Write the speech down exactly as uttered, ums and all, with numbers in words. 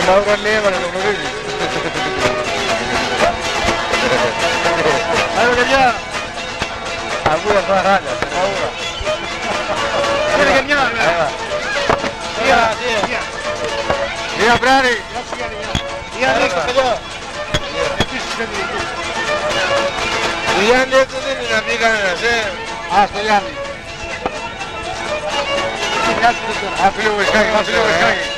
Μαύρο λέει έβαλε, το γνωρίζεις. Άρα παιδιά. Ακούω αυτά χάλια, σε μαούρα. Κύριε και μια. Μία, μία. Μία πράρι. Μία νύχτα παιδιά. Επίσης δεν είναι. Ο Γιάννη έτσι δεν είναι να πει κανένας, ε. Ας το Γιάννη. Αφιλό Βεσκάκη, αφιλό Βεσκάκη.